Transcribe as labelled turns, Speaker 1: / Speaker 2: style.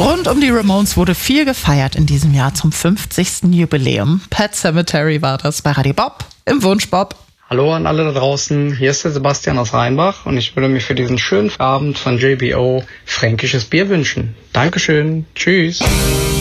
Speaker 1: Rund um die Ramones wurde viel gefeiert in diesem Jahr zum 50. Jubiläum. Pet Sematary war das bei Radio Bob im Wunschbob.
Speaker 2: Hallo an alle da draußen, hier ist der Sebastian aus Rheinbach und ich würde mir für diesen schönen Abend von JBO fränkisches Bier wünschen. Dankeschön, tschüss.